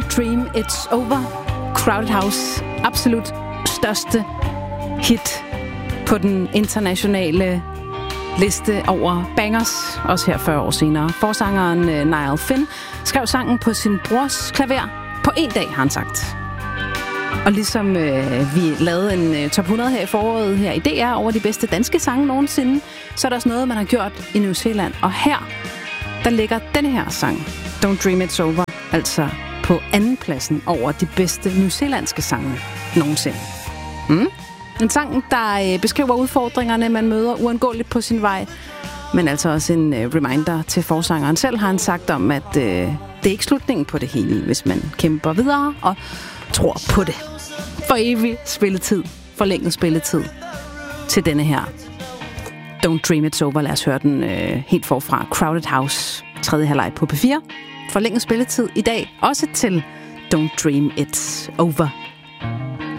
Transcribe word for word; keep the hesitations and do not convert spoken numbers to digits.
Don't Dream It's Over. Crowded House. Absolut største hit på den internationale liste over bangers, også her fyrre år senere. Forsangeren uh, Niall Finn skrev sangen på sin brors klaver på en dag, har han sagt. Og ligesom øh, vi lavede en øh, top hundrede her i foråret her i D R over de bedste danske sange nogensinde, så er der også noget, man har gjort i New Zealand. Og her, der ligger denne her sang, Don't Dream It's Over, altså på anden pladsen over de bedste newzealandske sange nogensinde. Mm? En sang, der øh, beskriver udfordringerne, man møder uundgåeligt på sin vej, men altså også en øh, reminder til forsangeren selv, har han sagt om, at øh, det er ikke slutningen på det hele, hvis man kæmper videre og tror på det. For evig spilletid, forlænget spilletid til denne her Don't Dream It's Over. Lad os høre den øh, helt forfra. Crowded House, tredje halvleg på P fire. Forlænget spilletid i dag, også til Don't Dream It's Over.